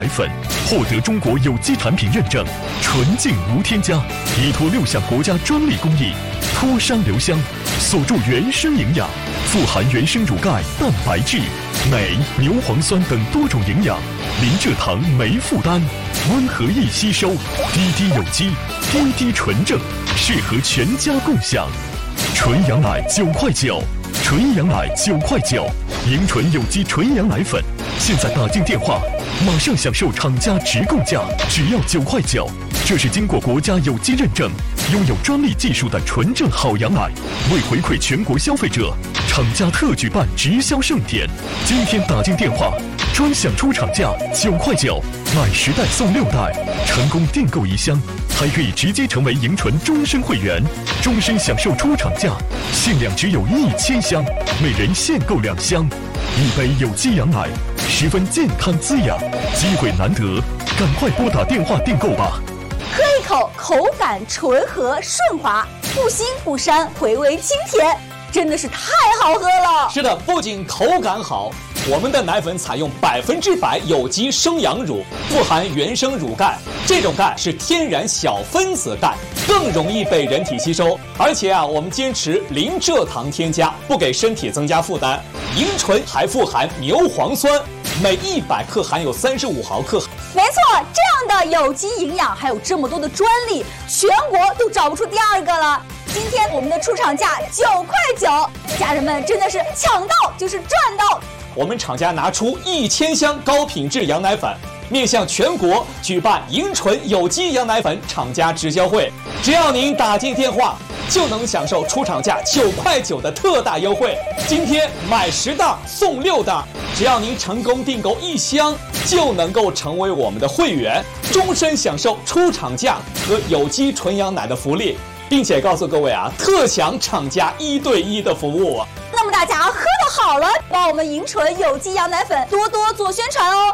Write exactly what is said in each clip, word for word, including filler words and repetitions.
奶粉获得中国有机产品认证，纯净无添加，依托六项国家专利工艺，脱熵留香，锁住原生营养，富含原生乳钙、蛋白质、镁、牛磺酸等多种营养，零蔗糖、没负担，温和易吸收，滴滴有机，滴滴纯正，适合全家共享。纯羊奶九块九，纯羊奶九块九，迎纯有机纯羊奶粉，现在打进电话，马上享受厂家直供价，只要九块九。这是经过国家有机认证，拥有专利技术的纯正好羊奶。为回馈全国消费者，厂家特举办直销盛典，今天打进电话，专享出厂价九块九，买十袋送六袋，成功订购一箱，还可以直接成为迎纯终身会员，终身享受出厂价，限量只有一千箱，每人限购两箱，一杯有机羊奶，十分健康滋养，机会难得，赶快拨打电话订购吧。 喝一口，口感醇和顺滑，不腥不膻，回味清甜，真的是太好喝了。 是的，不仅口感好，我们的奶粉采用百分之百有机生羊乳，富含原生乳钙，这种钙是天然小分子钙，更容易被人体吸收。而且啊，我们坚持零蔗糖添加，不给身体增加负担。迎纯还富含牛磺酸，每一百克含有三十五毫克。 没错，这样的有机营养还有这么多的专利，全国都找不出第二个了。今天我们的出厂价九块九，家人们真的是抢到就是赚到。 我们厂家拿出一千箱高品质羊奶粉，面向全国举办迎纯有机羊奶粉厂家直销会，只要您打进电话，就能享受出厂价九块九的特大优惠。今天买十袋送六袋，只要您成功订购一箱，就能够成为我们的会员，终身享受出厂价和有机纯羊奶的福利，并且告诉各位啊，特享厂家一对一的服务啊。 那么大家喝得好了，帮我们迎纯有机羊奶粉多多做宣传哦。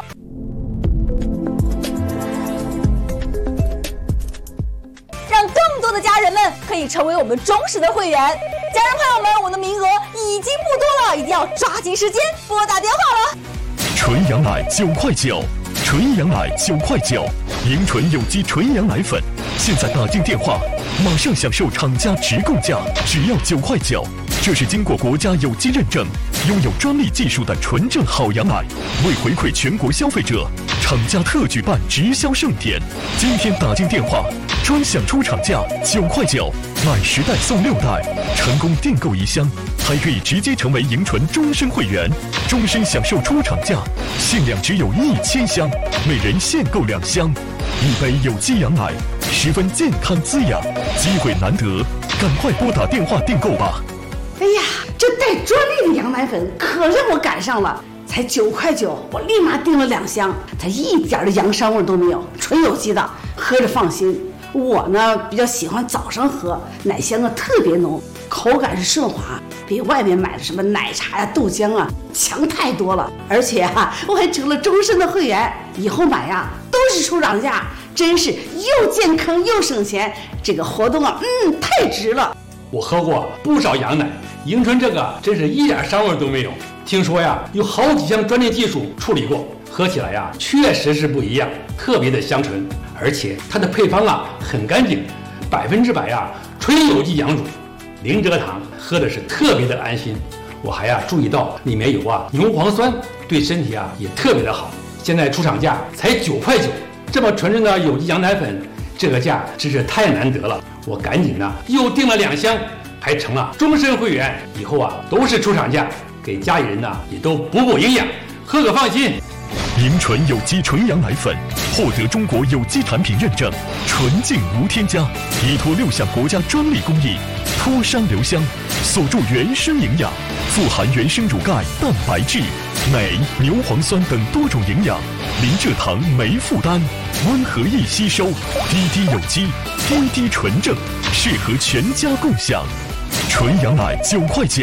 让更多的家人们可以成为我们忠实的会员。家人朋友们，我的名额已经不多了，一定要抓紧时间拨打电话了。 纯羊奶九块九，纯羊奶九块九，迎纯有机纯羊奶粉，现在打进电话，马上享受厂家直供价，只要九块九。这是经过国家有机认证，拥有专利技术的纯正好羊奶。为回馈全国消费者，厂家特举办直销盛典，今天打进电话，专享出厂价九块九，买十袋送六袋，成功订购一箱，还可以直接成为迎纯终身会员，终身享受出厂价，限量只有一千箱，每人限购两箱，一杯有机羊奶，十分健康滋养，机会难得，赶快拨打电话订购吧。 哎呀，这带专利的羊奶粉可让我赶上了，才九块九，我立马订了两箱，它一点的羊膻味都没有，纯有机的，喝着放心。我呢比较喜欢早上喝，奶香啊特别浓，口感是顺滑，比外面买的什么奶茶呀、豆浆啊强太多了。而且啊，我还成了终身的会员，以后买呀都是出厂价，真是又健康又省钱。这个活动啊，嗯，太值了。 我喝过不少羊奶，迎纯这个真是一点膻味都没有。听说呀，有好几项专利技术处理过，喝起来呀确实是不一样，特别的香醇。而且它的配方啊很干净，百分之百呀纯有机羊乳，零蔗糖，喝的是特别的安心。我还呀注意到里面有啊牛磺酸，对身体啊也特别的好。现在出厂价才九块九，这么纯正的有机羊奶粉，这个价真是太难得了。我赶紧呢又订了两箱，还成了终身会员，以后啊都是出厂价，给家里人呢也都补补营养，喝个放心。 迎纯有机纯羊奶粉获得中国有机产品认证，纯净无添加，依托六项国家专利工艺，脱熵留香，锁住原生营养，富含原生乳钙、蛋白质、镁、牛磺酸等多种营养，零蔗糖、没负担，温和易吸收，滴滴有机，滴滴纯正，适合全家共享。纯羊奶九块九，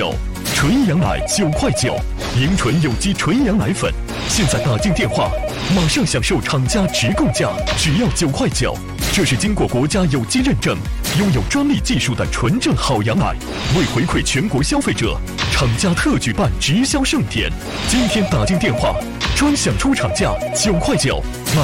纯羊奶九块九，迎纯有机纯羊奶粉，现在打进电话，马上享受厂家直供价，只要九块九。这是经过国家有机认证、拥有专利技术的纯正好羊奶。为回馈全国消费者，厂家特举办直销盛典，今天打进电话，专享出厂价九块九。